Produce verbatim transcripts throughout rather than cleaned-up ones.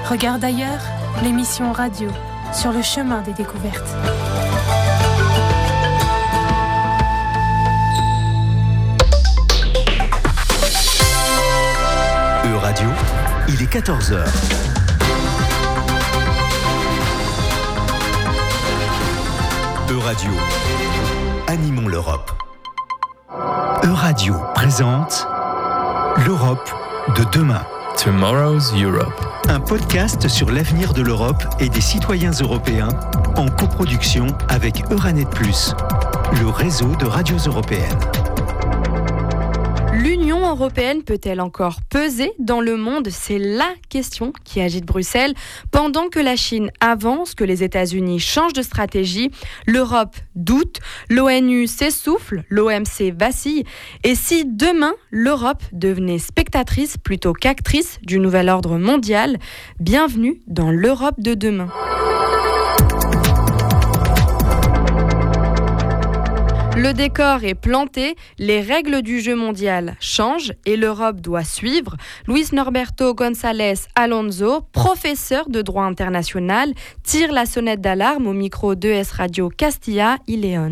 Regarde ailleurs, l'émission radio sur le chemin des découvertes. E-Radio, il est quatorze heures. E-Radio, animons l'Europe. E-Radio présente l'Europe de demain. Tomorrow's Europe. Un podcast sur l'avenir de l'Europe et des citoyens européens en coproduction avec Euranet plus, le réseau de radios européennes. L'Union européenne peut-elle encore peser dans le monde ? C'est la question qui agite Bruxelles. Pendant que la Chine avance, que les États-Unis changent de stratégie, l'Europe doute, l'ONU s'essouffle, l'O M C vacille. Et si demain, l'Europe devenait spectatrice plutôt qu'actrice du nouvel ordre mondial ? Bienvenue dans l'Europe de demain. Le décor est planté, les règles du jeu mondial changent et l'Europe doit suivre. Luis Norberto González Alonso, professeur de droit international, tire la sonnette d'alarme au micro d'E S Radio Castilla y León.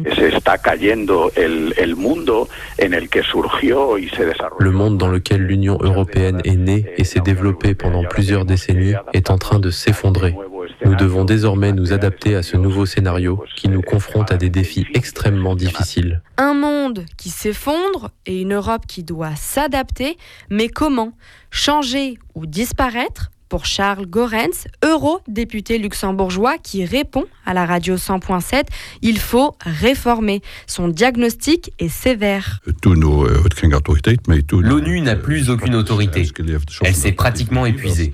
Le monde dans lequel l'Union européenne est née et s'est développée pendant plusieurs décennies est en train de s'effondrer. Nous devons désormais nous adapter à ce nouveau scénario qui nous confronte à des défis extrêmement difficiles. Un monde qui s'effondre et une Europe qui doit s'adapter, mais comment ? Changer ou disparaître ? Pour Charles Goerens, eurodéputé luxembourgeois qui répond à la radio cent point sept, il faut réformer. Son diagnostic est sévère. L'ONU n'a plus aucune autorité. Elle s'est pratiquement épuisée.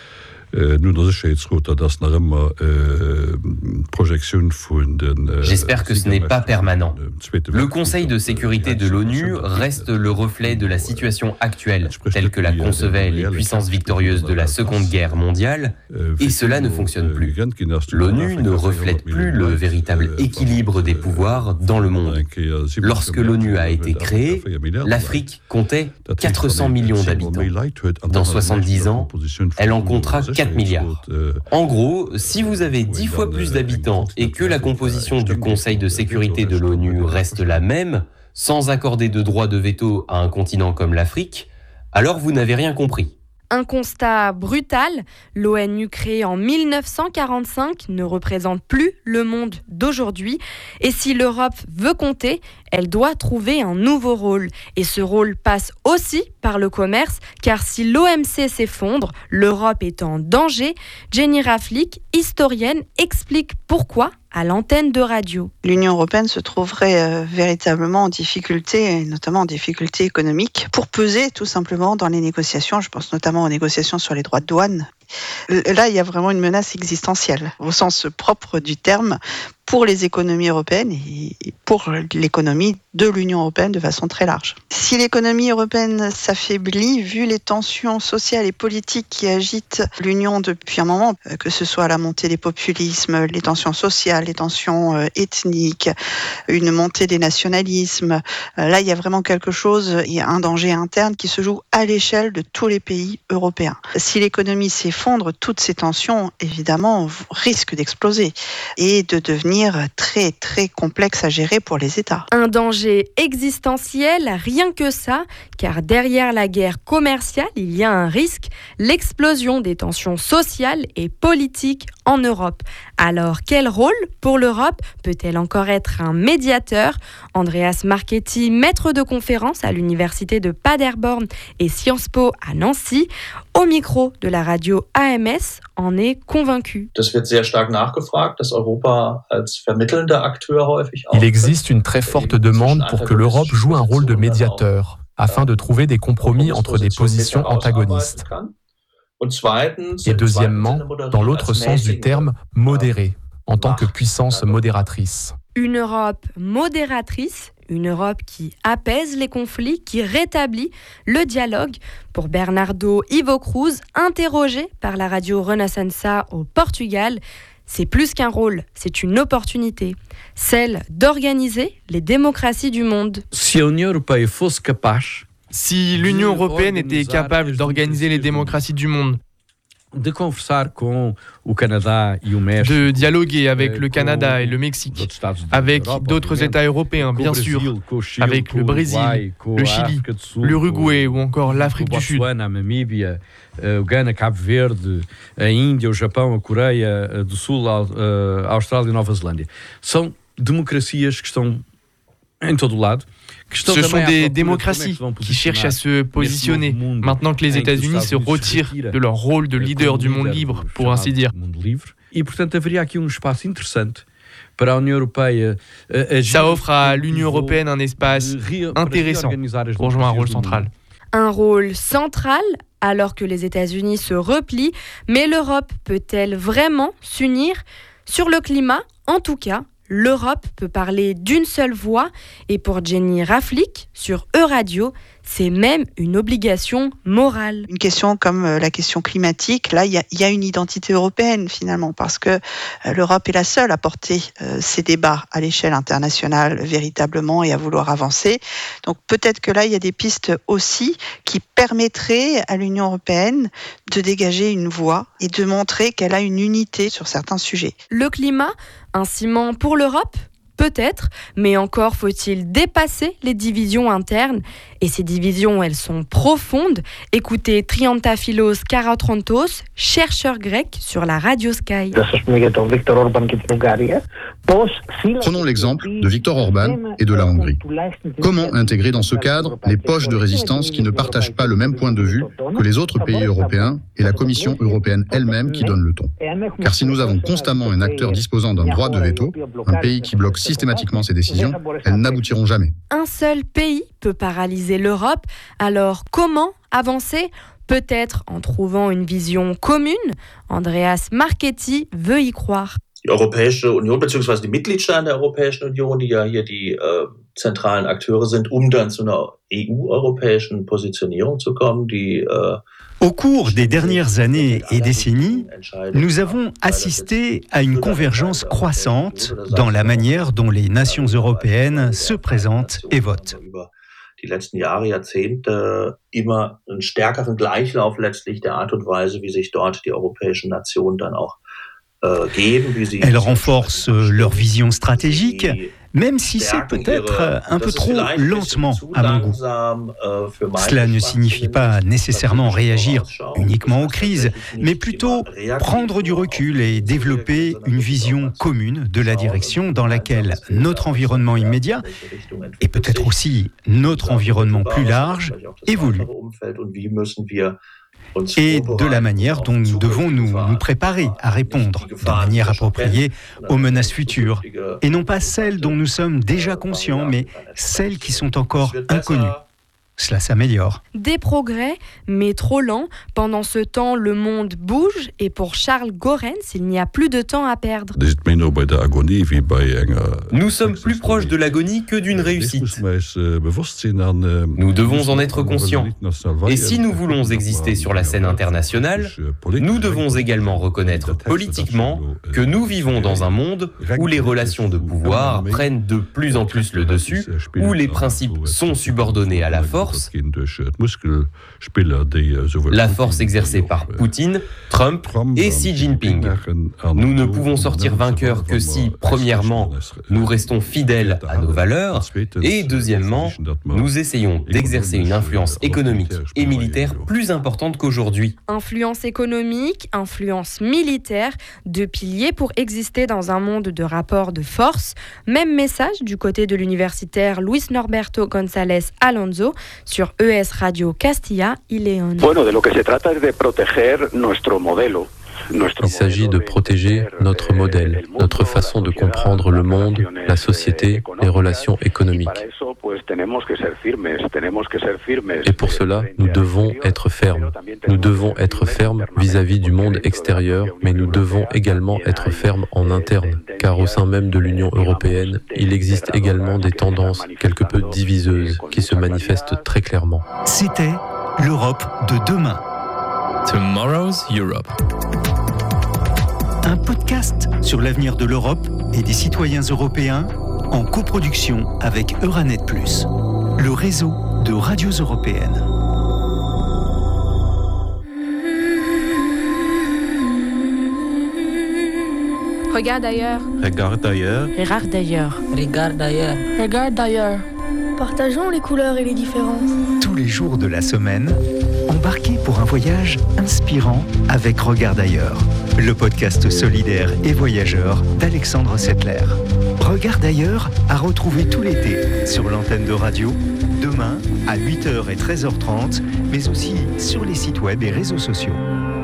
J'espère que ce n'est pas permanent. Le Conseil de sécurité de l'ONU reste le reflet de la situation actuelle, telle que la concevaient les puissances victorieuses de la Seconde Guerre mondiale, et cela ne fonctionne plus. L'ONU ne reflète plus le véritable équilibre des pouvoirs dans le monde. Lorsque l'ONU a été créée, l'Afrique comptait quatre cents millions d'habitants. Dans soixante-dix ans, elle en comptera quatre milliards. En gros, si vous avez dix fois plus d'habitants et que la composition du Conseil de sécurité de l'ONU reste la même, sans accorder de droit de veto à un continent comme l'Afrique, alors vous n'avez rien compris. Un constat brutal, l'ONU créée en dix-neuf cent quarante-cinq ne représente plus le monde d'aujourd'hui. Et si l'Europe veut compter, elle doit trouver un nouveau rôle. Et ce rôle passe aussi par le commerce, car si l'O M C s'effondre, l'Europe est en danger. Jenny Raflick, historienne, explique pourquoi à l'antenne de radio. L'Union européenne se trouverait euh, véritablement en difficulté, et notamment en difficulté économique, pour peser tout simplement dans les négociations. Je pense notamment aux négociations sur les droits de douane. Là, il y a vraiment une menace existentielle, au sens propre du terme, pour les économies européennes et pour l'économie de l'Union européenne de façon très large. Si l'économie européenne s'affaiblit, vu les tensions sociales et politiques qui agitent l'Union depuis un moment, que ce soit la montée des populismes, les tensions sociales, les tensions ethniques, une montée des nationalismes, là, il y a vraiment quelque chose, il y a un danger interne qui se joue à l'échelle de tous les pays européens. Si l'économie s'effondre, toutes ces tensions, évidemment, risquent d'exploser et de devenir très très complexe à gérer pour les États. Un danger existentiel, rien que ça, car derrière la guerre commerciale, il y a un risque, l'explosion des tensions sociales et politiques en Europe. Alors, quel rôle pour l'Europe ? Peut-elle encore être un médiateur ? Andreas Marchetti, maître de conférence à l'université de Paderborn et Sciences Po à Nancy, au micro de la radio A M S, en est convaincu. Il existe une très forte demande pour que l'Europe joue un rôle de médiateur, afin de trouver des compromis entre des positions antagonistes. Et deuxièmement, dans l'autre sens du terme, modéré, en tant que puissance modératrice. Une Europe modératrice, une Europe qui apaise les conflits, qui rétablit le dialogue. Pour Bernardo Ivo Cruz, interrogé par la radio Renascença au Portugal, c'est plus qu'un rôle, c'est une opportunité, celle d'organiser les démocraties du monde. Si l'Union européenne fosse capable Si l'Union européenne était capable d'organiser les démocraties du monde, de dialoguer avec le Canada et le Mexique, avec d'autres États européens, bien sûr, avec le Brésil, le Chili, l'Uruguay ou encore l'Afrique du Sud. o Ghana, Cabo Verde, a Índia, o Japão, a Coreia do Sul, a Austrália e Nova Zelândia. São democracias que estão em todo o lado. Ce sont des démocraties qui cherchent à se positionner maintenant que les États-Unis se retirent de leur rôle de leader du monde libre, pour ainsi dire. E, portanto, haveria aqui um espaço interessante para a União Europeia. Ça offre à l'Union européenne un espace intéressant pour jouer un rôle central. Un rôle central alors que les États-Unis se replient, mais l'Europe peut-elle vraiment s'unir ? Sur le climat, en tout cas, l'Europe peut parler d'une seule voix et pour Jenny Raflick, sur Euradio, c'est même une obligation morale. Une question comme la question climatique, là, il y a, y a une identité européenne finalement, parce que l'Europe est la seule à porter euh, ces débats à l'échelle internationale véritablement et à vouloir avancer. Donc peut-être que là, il y a des pistes aussi qui permettraient à l'Union européenne de dégager une voix et de montrer qu'elle a une unité sur certains sujets. Le climat, un ciment pour l'Europe ? Peut-être, mais encore faut-il dépasser les divisions internes. Et ces divisions, elles sont profondes. Écoutez Triantafylos Karatrontos, chercheur grec sur la Radio Sky. Prenons l'exemple de Viktor Orban et de la Hongrie. Comment intégrer dans ce cadre les poches de résistance qui ne partagent pas le même point de vue que les autres pays européens et la Commission européenne elle-même qui donne le ton ? Car si nous avons constamment un acteur disposant d'un droit de veto, un pays qui bloque systématiquement ces décisions, elles n'aboutiront jamais. Un seul pays peut paralyser l'Europe, alors comment avancer ? Peut-être en trouvant une vision commune. Andreas Marchetti veut y croire. Die Europäische Union bzw. die Mitgliedstaaten der Europäischen Union, die ja hier die äh, zentralen Akteure sind, um dann zu einer E U-europäischen Positionierung zu kommen, die äh, Au cours des dernières années et décennies, nous avons assisté à une convergence croissante dans la manière dont les nations européennes se présentent et votent. Die letzten Jahre, Jahrzehnte immer einen stärkeren Gleichlauf letztlich der Art und Weise, wie sich dort die europäischen Nationen dann auch äh, geben, wie sie Elles renforcent leur vision stratégique, même si c'est peut-être un peu trop lentement à mon goût. Cela ne signifie pas nécessairement réagir uniquement aux crises, mais plutôt prendre du recul et développer une vision commune de la direction dans laquelle notre environnement immédiat, et peut-être aussi notre environnement plus large, évolue. Et de la manière dont nous devons nous, nous préparer à répondre de manière appropriée aux menaces futures, et non pas celles dont nous sommes déjà conscients, mais celles qui sont encore inconnues. Cela s'améliore. Des progrès, mais trop lents. Pendant ce temps, le monde bouge et pour Charles Goerens, il n'y a plus de temps à perdre. Nous sommes plus proches de l'agonie que d'une réussite. Nous devons en être conscients. Et si nous voulons exister sur la scène internationale, nous devons également reconnaître politiquement que nous vivons dans un monde où les relations de pouvoir prennent de plus en plus le dessus, où les principes sont subordonnés à la force. La force exercée par Poutine, Trump et Xi Jinping. Nous ne pouvons sortir vainqueurs que si, premièrement, nous restons fidèles à nos valeurs et, deuxièmement, nous essayons d'exercer une influence économique et militaire plus importante qu'aujourd'hui. Influence économique, influence militaire, deux piliers pour exister dans un monde de rapports de force. Même message du côté de l'universitaire Luis Norberto González Alonso sur E S Radio Castilla y León. Il s'agit de protéger notre modèle, notre façon de comprendre le monde, la société, les relations économiques. Et pour cela, nous devons être fermes. Nous devons être fermes vis-à-vis du monde extérieur, mais nous devons également être fermes en interne, car au sein même de l'Union européenne, il existe également des tendances quelque peu diviseuses qui se manifestent très clairement. C'était l'Europe de demain. Tomorrow's Europe. Un podcast sur l'avenir de l'Europe et des citoyens européens en coproduction avec Euranet plus, le réseau de radios européennes. Regarde ailleurs. Regarde ailleurs. Regarde ailleurs. Regarde ailleurs. Regarde ailleurs. Partageons les couleurs et les différences. Tous les jours de la semaine, embarquez pour un voyage inspirant avec Regarde ailleurs, le podcast solidaire et voyageur d'Alexandre Settler. Regarde ailleurs à retrouver tout l'été sur l'antenne de radio, demain à huit heures et treize heures trente, mais aussi sur les sites web et réseaux sociaux.